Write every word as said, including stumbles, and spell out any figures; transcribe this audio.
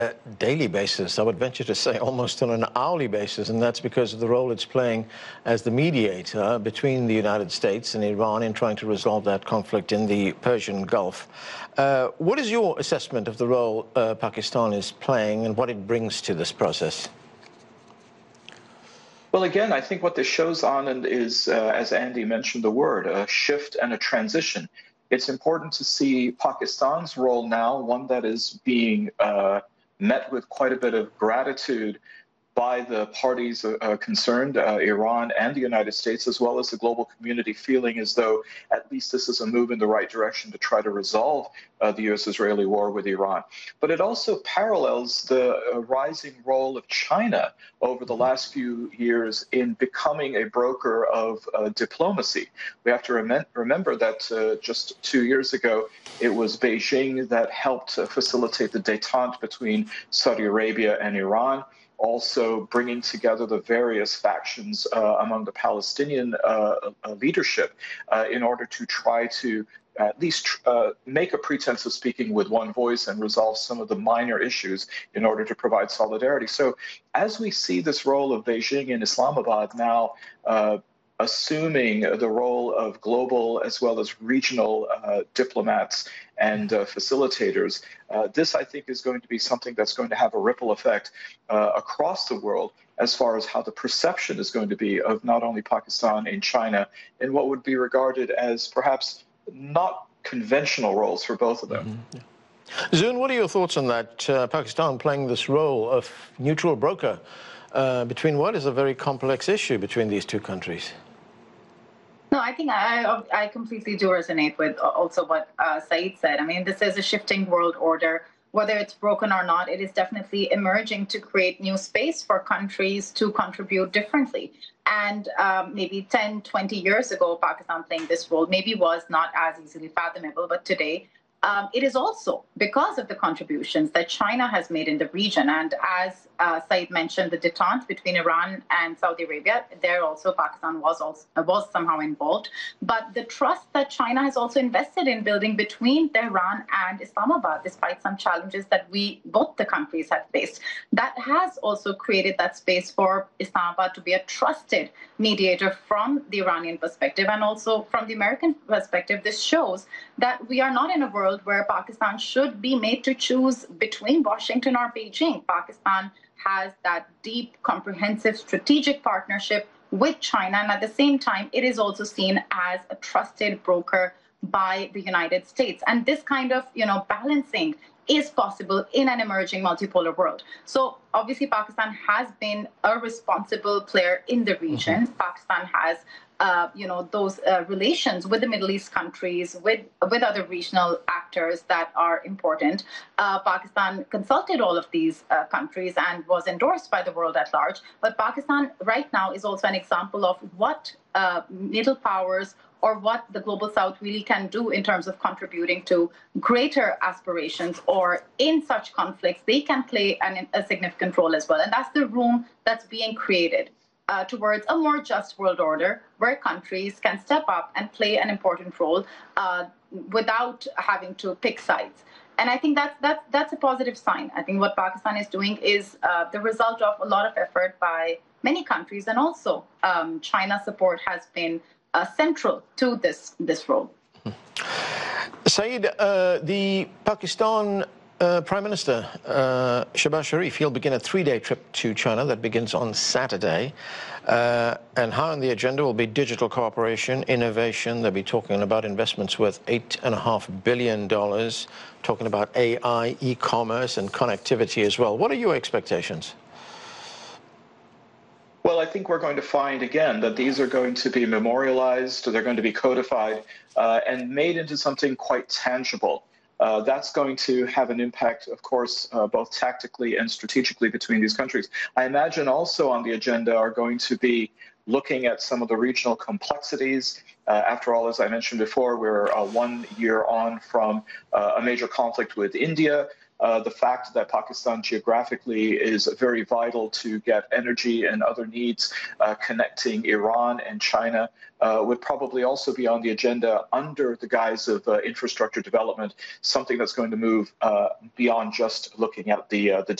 a daily basis, I would venture to say almost on an hourly basis, and that's because of the role it's playing as the mediator between the United States and Iran in trying to resolve that conflict in the Persian Gulf. Uh, what is your assessment of the role uh, Pakistan is playing and what it brings to this process? Well, again, I think what this shows on is, uh, as Andy mentioned the word, a shift and a transition. It's important to see Pakistan's role now, one that is being uh, met with quite a bit of gratitude by the parties uh, concerned, uh, Iran and the United States, as well as the global community, feeling as though at least this is a move in the right direction to try to resolve uh, the U S Israeli war with Iran. But it also parallels the uh, rising role of China over the last few years in becoming a broker of uh, diplomacy. We have to rem remember that uh, just two years ago, it was Beijing that helped uh, facilitate the détente between Saudi Arabia and Iran, also bringing together the various factions uh, among the Palestinian uh, uh, leadership uh, in order to try to at least uh, make a pretense of speaking with one voice and resolve some of the minor issues in order to provide solidarity. So as we see this role of Beijing and Islamabad now uh, assuming the role of global as well as regional uh, diplomats and uh, facilitators, uh, this, I think, is going to be something that's going to have a ripple effect uh, across the world as far as how the perception is going to be of not only Pakistan and China in what would be regarded as perhaps not conventional roles for both of them. Mm-hmm. Yeah. Zoon, what are your thoughts on that? Uh, Pakistan playing this role of neutral broker uh, between what is a very complex issue between these two countries? No, I think I I completely do resonate with also what uh, Saeed said. I mean, this is a shifting world order. Whether it's broken or not, it is definitely emerging to create new space for countries to contribute differently. And um, maybe ten, twenty years ago, Pakistan playing this role maybe was not as easily fathomable, but today um, it is also because of the contributions that China has made in the region. And as uh, Saeed mentioned, the détente between Iran and Saudi Arabia, there also Pakistan was also was somehow involved. But the trust that China has also invested in building between Tehran and Islamabad, despite some challenges that we, both the countries have faced, that has also created that space for Islamabad to be a trusted mediator from the Iranian perspective and also from the American perspective. This shows that we are not in a world where Pakistan should be made to choose between Washington or Beijing. Pakistan has that deep, comprehensive strategic partnership with China, and at the same time, it is also seen as a trusted broker by the United States. And this kind of, you know, balancing is possible in an emerging multipolar world. So obviously, Pakistan has been a responsible player in the region. Mm-hmm. Pakistan has Uh, you know, those uh, relations with the Middle East countries, with with other regional actors that are important. Uh, Pakistan consulted all of these uh, countries and was endorsed by the world at large. But Pakistan right now is also an example of what uh, middle powers or what the Global South really can do in terms of contributing to greater aspirations, or in such conflicts, they can play an, a significant role as well. And that's the room that's being created Uh, towards a more just world order where countries can step up and play an important role uh, without having to pick sides. And I think that's, that's, that's a positive sign. I think what Pakistan is doing is uh, the result of a lot of effort by many countries, and also um, China's support has been uh, central to this, this role. Saeed, uh, the Pakistan Uh, Prime Minister uh, Shehbaz Sharif, he'll begin a three-day trip to China that begins on Saturday. Uh, and high on the agenda will be digital cooperation, innovation. They'll be talking about investments worth eight and a half billion dollars, talking about A I, e-commerce, and connectivity as well. What are your expectations? Well, I think we're going to find, again, that these are going to be memorialized, they're going to be codified, uh, and made into something quite tangible. Uh, that's going to have an impact, of course, uh, both tactically and strategically between these countries. I imagine also on the agenda are going to be looking at some of the regional complexities. Uh, after all, as I mentioned before, we're uh, one year on from uh, a major conflict with India. Uh, the fact that Pakistan geographically is very vital to get energy and other needs uh, connecting Iran and China uh, would probably also be on the agenda under the guise of uh, infrastructure development, something that's going to move uh, beyond just looking at the uh, the